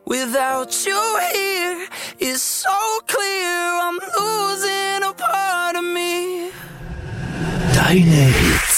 Without you here, it's so clear I'm losing a part of me. Deine Hits.